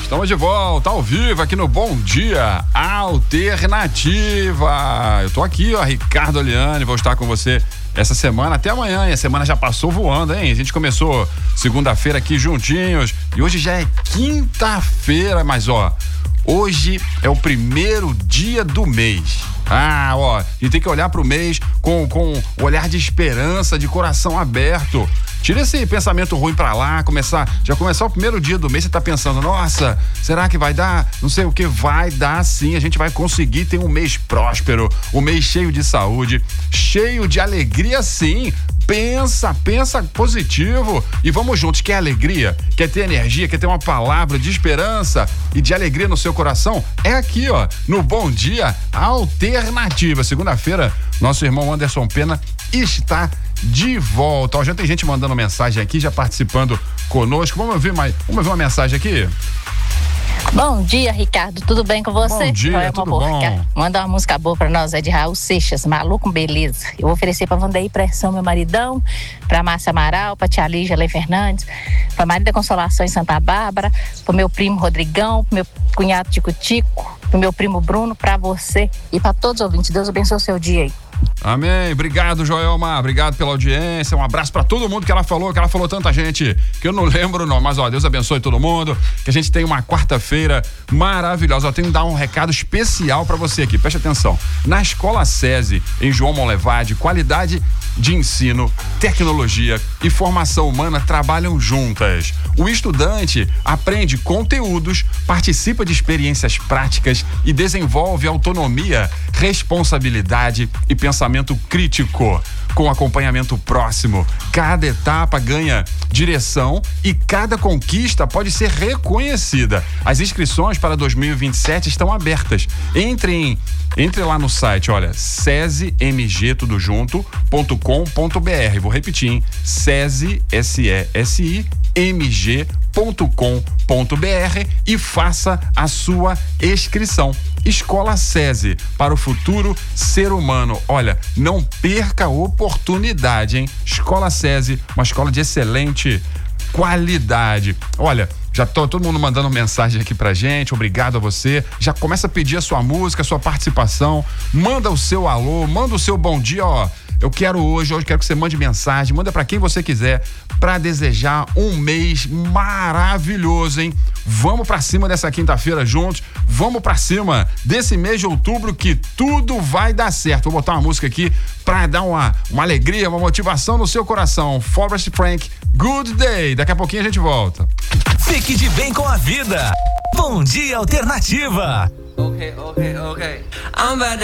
Estamos de volta, ao vivo, aqui no Bom Dia Alternativa. Eu tô aqui, ó, Ricardo Oliani, vou estar com você essa semana até amanhã, e a semana já passou voando, hein? A gente começou segunda-feira aqui juntinhos e hoje já é quinta-feira, mas ó, hoje é o primeiro dia do mês. Ó, a gente tem que olhar pro mês com um olhar de esperança, de coração aberto. Tira esse pensamento ruim pra lá, já começar o primeiro dia do mês, você tá pensando, nossa, será que vai dar? Não sei o que, vai dar sim, a gente vai conseguir ter um mês próspero, um mês cheio de saúde, cheio de alegria sim. Pensa positivo e vamos juntos. Quer alegria? Quer ter energia? Quer ter uma palavra de esperança e de alegria no seu coração? É aqui, ó, no Bom Dia Alternativa. Segunda-feira, nosso irmão Anderson Pena está de volta. Ó, já tem gente mandando mensagem aqui, já participando conosco. Vamos ouvir uma mensagem aqui? Bom dia, Ricardo. Tudo bem com você? Bom dia, tudo bom? Manda uma música boa pra nós, é de Raul Seixas, Maluco Beleza. Eu vou oferecer pra Vandeir Pressão, meu maridão, pra Márcia Amaral, pra tia Lígia Lei Fernandes, pra Maria Consolação em Santa Bárbara, pro meu primo Rodrigão, pro meu cunhado Tico-Tico, pro meu primo Bruno, pra você e pra todos os ouvintes. Deus abençoe o seu dia aí. Amém, obrigado, Joelma, obrigado pela audiência, um abraço pra todo mundo que ela falou tanta gente que eu não lembro não, mas ó, Deus abençoe todo mundo, que a gente tem uma quarta-feira maravilhosa. Eu tenho que dar um recado especial pra você aqui, preste atenção. Na Escola SESI, em João Monlevade, qualidade de ensino, tecnologia e formação humana trabalham juntas. O estudante aprende conteúdos, participa de experiências práticas e desenvolve autonomia, responsabilidade e pensamento crítico. Com acompanhamento próximo, cada etapa ganha direção e cada conquista pode ser reconhecida. As inscrições para 2027 estão abertas. Entre lá no site, olha, sesimg.com.br. Vou repetir, hein? SESI, SESIMG.com.br e faça a sua inscrição. Escola SESI, para o futuro ser humano. Olha, não perca a oportunidade, hein? Escola SESI, uma escola de excelente qualidade. Olha, já todo mundo mandando mensagem aqui pra gente, obrigado a você. Já começa a pedir a sua música, a sua participação, manda o seu alô, manda o seu bom dia, ó. Eu quero hoje quero que você mande mensagem, manda pra quem você quiser, pra desejar um mês maravilhoso, hein? Vamos pra cima dessa quinta-feira juntos, vamos pra cima desse mês de outubro que tudo vai dar certo. Vou botar uma música aqui pra dar uma alegria, uma motivação no seu coração. Forrest Frank, Good Day. Daqui a pouquinho a gente volta. Fique de bem com a vida. Bom Dia Alternativa. Okay.